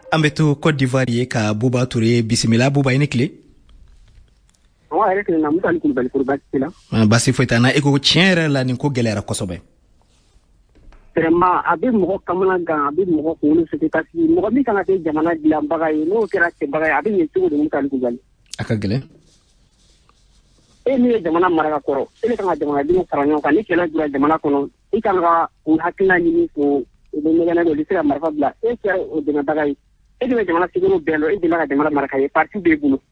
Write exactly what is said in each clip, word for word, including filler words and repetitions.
An bɛ to Côte d'Ivoire ye ka Buba Touré bisimila. Buba, i ni tile. Wa yɛrɛ tile na Musa Ali Kulubali kɔri baasi t'i la. Baasi foyi t'an na. E ko tiɲɛ yɛrɛ la nin ko gɛlɛyara kosɛbɛ. Vraiment a bɛ mɔgɔ kamana gan, a bɛ mɔgɔ kunkolo sɛgɛn parce que mɔgɔ min kan ka kɛ jamana dilanbaga ye n'o kɛra cɛbaga ye a bɛ ɲɛ cogo di Musa Ali Kulubali. A ka gɛlɛn. E min ye jamana maraka kɔrɔ, e de kan ka jamanadenw fara ɲɔgɔn kan ni kɛlɛ dura jamana kɔnɔ, i kan ka u hakilina ɲini ko u bɛ ɲɛgɛnɛ dɔ, u bɛ se ka marifa bila, e kɛra o dɛmɛbaga ye, e de bɛ jamana sigiro bɛɛ lɔ, e de ka jamana maraka ye, parti b'e bolo.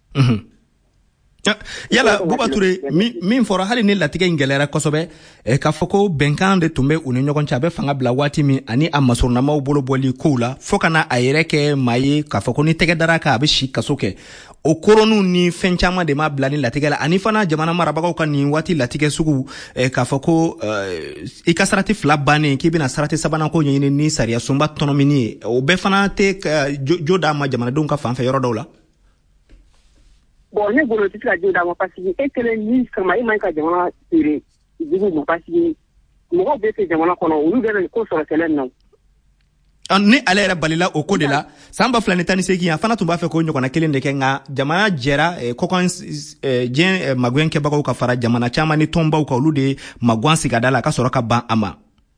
Yala Buba Touré min fɔra hali ni latigɛ in gɛlɛyara kosɛbɛ k'a fɔ ko bɛnkan de tun bɛ u ni ɲɔgɔn cɛ a bɛ fanga bila waati min ani a masurunamaw bolo bɔli kow la fo kana a yɛrɛ kɛ maa ye k'a fɔ ko ni tɛgɛ dara kan a bɛ si kaso kɛ o koroninw ni fɛn caman de ma bila ni latigɛ la ani fana jamana marabagaw ka nin waati latigɛ sugu k'a fɔ ko i ka sarati fila bannen k'i bɛna sarati sabanan ko ɲɛɲini ni sariya sunba tɔnɔmini ye o bɛɛ fana tɛ jo d'a ma jamanadenw ka fanfɛ yɔrɔ dɔw la. Bon ne bolo tɛ se ka jo d'a ma parce que e kelen ni kama e man ka jamana feere jugu ma parce que mɔgɔw bɛ fɛ jamana kɔnɔ olu bɛ ko sɔrɔ kɛlɛ na. Ni ale yɛrɛ balila o ko de la san ba fila ni tan ni seegin a fana tun b'a fɛ k'o ɲɔgɔnna kelen de kɛ nka jamana jɛra kɔkan diɲɛ magɛn kɛbagaw ka fara jamana caman ni tɔnbaw kan olu de magɛn sigada la ka sɔrɔ ka ban a ma.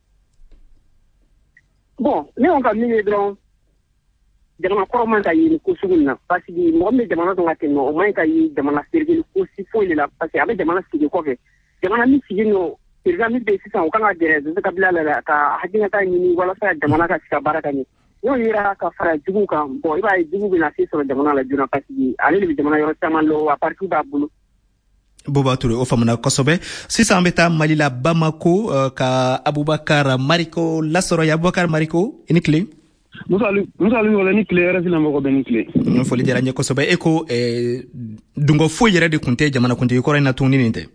Bon ne ko ka min ye dɔrɔn jamana kɔrɔ man ka yiri ko sugu na parce que mɔgɔ min jamana dɔn ka tɛmɛ o man ka yi jamana sergeli ko si foyi de la parce que a bɛ jamana sigi kɔfɛ jamana min sigi n'o président min bɛ sisan o kan ka gɛrɛ Joseph Kabila la ka hakilinata ɲini walasa jamana ka se ka baara ka ɲɛ n'o yera ka fara jugu kan bon i b'a ye jugu bɛna se sɔrɔ jamana la joona parce que ale de bɛ jamana yɔrɔ caman lɔ wa parti b'a bolo. Buba Touré o faamuna kosɛbɛ sisan an bɛ taa Mali la Bamako ka Abubakar Mariko lasɔrɔ ya Abubakar Mariko i ni tile. Musa Ali wala ni tile yɛrɛ fina mɔgɔ bɛ ni tile. Foli diyara n ye kosɛbɛ e ko dungo foyi yɛrɛ de tun tɛ jamana kuntigi kɔrɔ in na tuguni nin tɛ.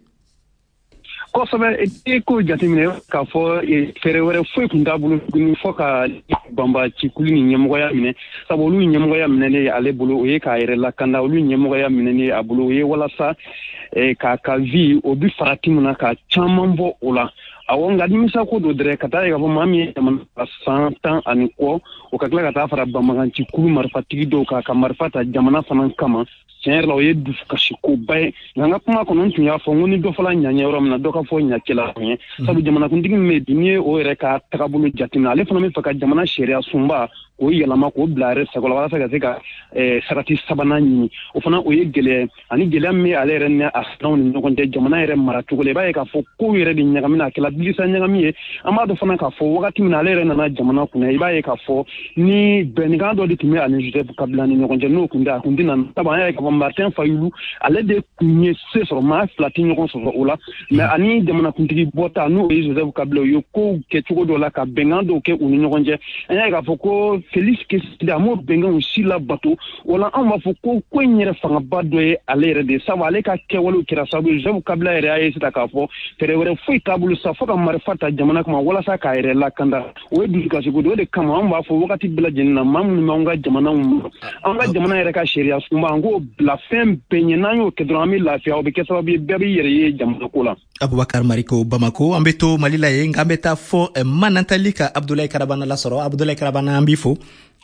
Kosɛbɛ e ko jateminɛ k'a fɔ fɛɛrɛ wɛrɛ foyi tun t'a bolo tuguni fɔ ka banba cikulu ni ɲɛmɔgɔya minɛ sabu olu ɲɛmɔgɔya minɛlen ale bolo o ye k'a yɛrɛ lakanda olu ɲɛmɔgɔya minɛlen a bolo o ye walasa k'a ka vie o bi farati mun na ka caman bɔ o la. Awɔ nka nimisa ko do dɛrɛ ka taa ye k'a fɔ maa min ye jamana san tan ani kɔ o ka tila ka taa fara banbagancikulu marifatigi dɔw kan ka marifa ta jamana fana kama tiɲɛ yɛrɛ la o ye dusukasikoba ye nka n ka kuma kɔnɔ n tun y'a fɔ n ko ni dɔ fɔla ɲaɲɛ yɔrɔ min na dɔ ka fɔ ɲacɛla ye sabu jamanakuntigi min bɛ yen n'i ye o yɛrɛ ka tagabolo jateminɛ ale fana bɛ fɛ ka jamana sariya sunba k'o yɛlɛma k'o bila yɛrɛ sago la walasa ka se ka sarati sabanan ɲini o fana o ye gɛlɛya ani gɛlɛya min ale yɛrɛ ni a sinaw ni ɲɔgɔn cɛ jamana yɛrɛ maracogo la i b'a ye k'a fɔ kow yɛrɛ de ɲagamina a kɛla bilisa ɲagami ye an b'a dɔn fana k'a fɔ wagati min ale yɛrɛ nana jamana kunna i b'a ye k'a fɔ ni bɛnnikan dɔ de tun bɛ ani Joseph Kabila ni ɲɔgɔn cɛ n'o tun tɛ a tun tɛ na sabu an y'a ye k'a fɔ Martin Fayulu ale de tun ye se sɔrɔ maa fila tɛ ɲɔgɔn sɔrɔ o la mɛ ani jamanakuntigi bɔta n'o ye Joseph Kabila u ye kow kɛ cogo dɔ la ka bɛnkan dɔw kɛ u ni ɲɔgɔn cɛ an y'a ye k'a fɔ ko Félix Kesidi a m'o bɛnkanw si labato o la anw b'a fɔ ko ko in yɛrɛ fangaba dɔ ye ale yɛrɛ de sabu ale ka kɛwalew kɛra sababu Joseph Kabila yɛrɛ y'a ye sisan k'a fɔ fɛɛrɛ wɛrɛ foyi t'a bolo sa fo ka marifa ta jamana kama walasa k'a yɛrɛ lakanda o ye dusukasiko de o de kama an b'a fɔ wagati bɛɛ lajɛlen na maa minnu b'an ka jamanaw ma an ka jamana yɛrɛ ka sariya sunba an k'o bila fɛn bɛɛ ɲɛ n'an y'o kɛ dɔrɔn an bɛ lafiya o bɛ kɛ sababu ye bɛɛ b'i yɛrɛ ye jamana ko la. Abubakar Mariko Bamako an bɛ to Mali la yen nka an bɛ taa fɔ Manantali ka Abdoulaye Karabana lasɔrɔ Abdoulaye Karabana an b'i fo.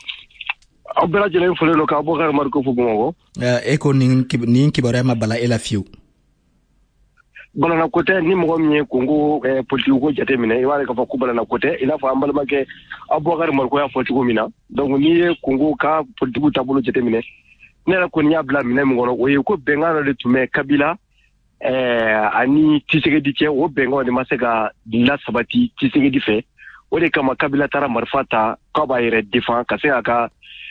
Aw bɛɛ lajɛlen fɔlen don ka Abubakar Mariko fo Bamakɔ. E ko nin kibaruya ma bala e la fiyewu. Balana ko tɛ ni mɔgɔ min ye Congo politique ko jateminɛ i b'a ye k'a fɔ ko balana ko tɛ i n'a fɔ an balimakɛ Abubakar Mariko y'a fɔ cogo min na donc n'i ye Congo ka politique taabolo jateminɛ ne yɛrɛ kɔni y'a bila minɛ min kɔnɔ o ye ko bɛnkan dɔ de tun bɛ Kabila ani Tshisekedi cɛ o bɛnkanw de ma se ka lasabati Tshisekedi fɛ o de kama Kabila taara marifa ta k'a b'a yɛrɛ défend ka se k'a ka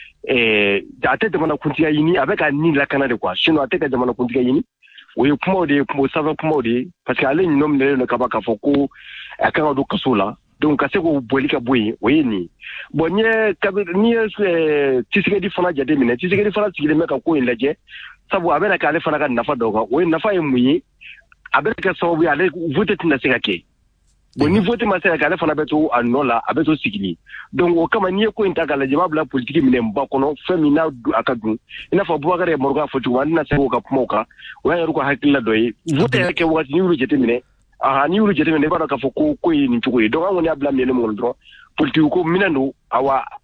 a tɛ jamanakuntigiya ɲini a bɛ ka ni lakana de quoi sinon a tɛ ka jamanakuntigiya ɲini o ye kumaw de ye o sanfɛ kumaw de ye parce que ale ɲinɔ minɛlen don kaban k'a fɔ ko a kan ka don kaso la donc ka se k'o bɔli ka bɔ yen o ye nin bon n'i ye n'i ye Tshisekedi fana jateminɛ Tshisekedi fana sigilen bɛ ka ko in lajɛ sabu a bɛna k'ale fana ka nafa dɔw kan o ye nafa ye mun ye a bɛ kɛ sababu ye ale vote tɛna se ka kɛ bon ni vote ma se ka kɛ ale fana bɛ to a nɔ la a bɛ to sigili donc o kama n'i ye ko in ta k'a lajɛ i b'a bila politique minɛn ba kɔnɔ fɛn min n'a a ka dun i n'a fɔ Bubakar ye Mariko y'a fɔ cogo min an tɛna se k'o ka kumaw kan o y'a yɛrɛ ka hakilila dɔ ye vote yɛrɛ kɛ wagati n'i y'olu jateminɛ aha n'i y'olu jateminɛ i b'a dɔn k'a fɔ ko ko ye nin cogo ye donc an kɔni y'a bila minɛn min kɔnɔ dɔrɔn politique ko minɛn don awa